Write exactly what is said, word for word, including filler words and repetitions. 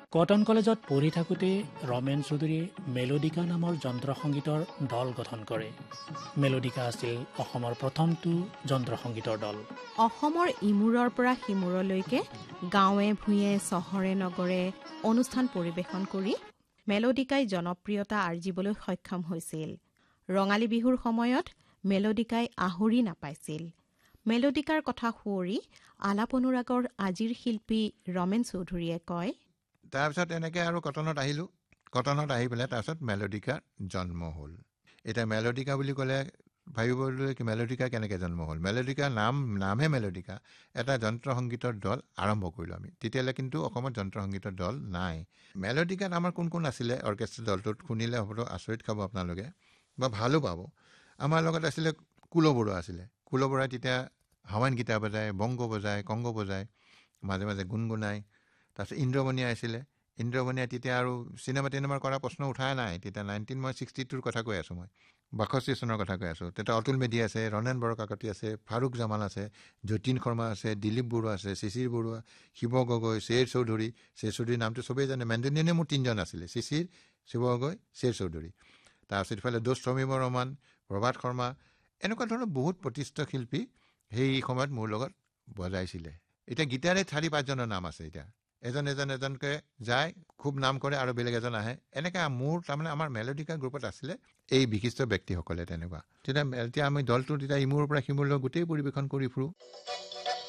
Cotton কলেজত পঢ়ি থাকোঁতে ৰমেন চৌধুৰীয়ে মেলোডিকা নামৰ যন্ত্ৰ সংগীতৰ দল গঠন কৰে। মেলোডিকা আছিল অসমৰ প্ৰথমটো যন্ত্ৰ সংগীতৰ দল। অসমৰ ইমূৰৰ পৰা সিমূৰলৈকে গাঁৱে ভূঞে চহৰে নগৰে অনুষ্ঠান পৰিৱেশন কৰি মেলোডিকাই জনপ্ৰিয়তা আৰ্জিবলৈ সক্ষম হৈছিল। ৰঙালী বিহুৰ সময়ত মেলোডিকাই আহৰি নাপাইছিল। মেলোডিকাৰ কথা সুঁৱৰি আলাপ অনুৰাগৰ আজিৰ শিল্পী ৰমেন চৌধুৰীয়ে কয়, তাৰপিছত এনেকৈ আৰু কটনত আহিলোঁ। কটনত আহি পেলাই তাৰপিছত মেলোডিকাৰ জন্ম হ'ল। এতিয়া মেলোডিকা বুলি ক'লে ভাবিবলৈ কি মেলোডিকা কেনেকৈ জন্ম হ'ল? মেলোডিকাৰ নাম নামহে মেলোডিকা। এটা যন্ত্ৰ সংগীতৰ দল আৰম্ভ কৰিলোঁ আমি। তেতিয়ালৈ কিন্তু অসমত যন্ত্ৰ সংগীতৰ দল নাই। মেলোডিকাত আমাৰ কোন কোন আছিলে অৰ্কেষ্ট্ৰা দলটোত শুনিলে হ'ব আচৰিত খাব আপোনালোকে বা ভালো পাব। আমাৰ লগত আছিলে কুল বৰুৱা আছিলে। কুল বৰুৱাই তেতিয়া হাৱাইন গীতা বজায়, বংগ বজায়, কংগ বজায়, মাজে মাজে গুণগুণায়। তাৰপিছত ইন্দ্ৰমণি আছিলে। ইন্দ্ৰমণিয়ে তেতিয়া আৰু চিনেমা টিনেমাৰ কৰা প্ৰশ্ন উঠাই নাই। তেতিয়া নাইনটিন মই ছিক্সটি টুৰ কথা কৈ আছোঁ, মই বাষষ্ঠি চনৰ কথা কৈ আছোঁ। তেতিয়া অতুল মেধি আছে, ৰণেন বৰকাকতি আছে, ফাৰুক জামান আছে, যতীন শৰ্মা আছে, দিলীপ বৰুৱা আছে, শিশিৰ বৰুৱা, শিৱ গগৈ, শ্বেৰ চৌধুৰী। শ্বেৰ চৌধুৰীৰ নামটো চবেই জানে। মেণ্ডেলিয়ানে মোৰ তিনিজন আছিলে, শিশিৰ, শিৱ গগৈ, শ্বেৰ চৌধুৰী। তাৰপিছত ইফালে দোষ সমীব ৰহমান, প্ৰভাত শৰ্মা, এনেকুৱা ধৰণৰ বহুত প্ৰতিষ্ঠিত শিল্পী সেই সময়ত মোৰ লগত বজাইছিলে। এতিয়া গীটাৰে চাৰি পাঁচজনৰ নাম আছে। এতিয়া এজন এজন এজনকৈ যায়, খুব নাম কৰে আৰু বেলেগ এজন আহে। এনেকৈ মোৰ তাৰমানে আমাৰ মেলোডিকা গ্ৰুপত আছিলে এই বিশিষ্ট ব্যক্তিসকলে তেনেকুৱা। তেতিয়া এতিয়া আমি দলটো তেতিয়া ইমূৰৰ পৰা সিমূৰলৈ গোটেই পৰিৱেশন কৰি ফুৰোঁ।